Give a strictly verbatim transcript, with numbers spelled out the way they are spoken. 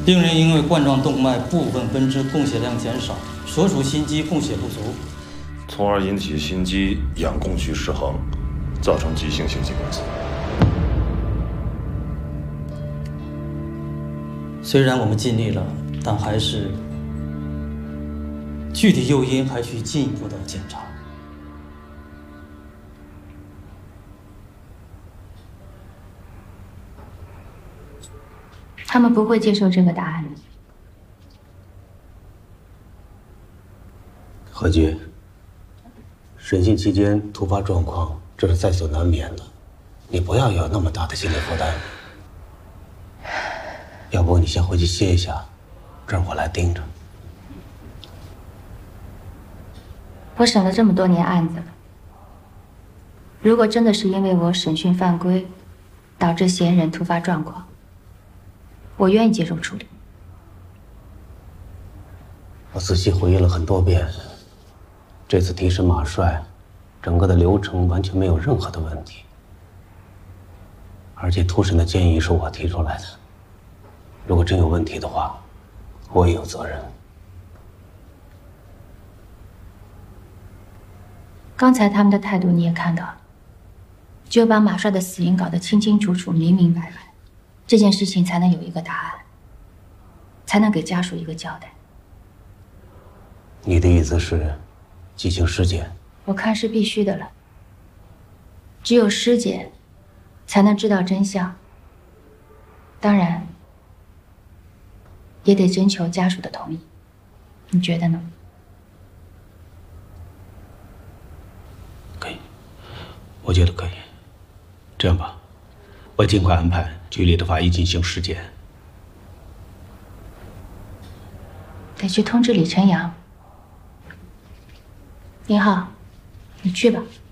病人因为冠状动脉部分分支供血量减少，所属心肌供血不足， 从而引起心肌氧供需失衡，造成急性心肌梗塞。 虽然我们尽力了，但还是具体诱因还需进一步的检查。 他们不会接受这个答案的。 何局，审讯期间突发状况，这是在所难免的，你不要有那么大的心理负担。要不你先回去歇一下，这儿我来盯着。 我审了这么多年案子了，如果真的是因为我审讯犯规，导致嫌疑人突发状况， 我愿意接受处理。 我仔细回忆了很多遍，这次提审马帅，整个的流程完全没有任何的问题，而且突审的建议是我提出来的。如果真有问题的话，我也有责任。 刚才他们的态度你也看到了，只有把马帅的死因搞得清清楚楚、明明白白， 这件事情才能有一个答案，才能给家属一个交代。 你的意思是，进行尸检？ 我看是必须的了。只有尸检，才能知道真相。当然，也得征求家属的同意。你觉得呢？ 可以，我觉得可以。这样吧，我尽快安排局里的法医进行尸检。 得去通知李晨阳。林浩，你去吧。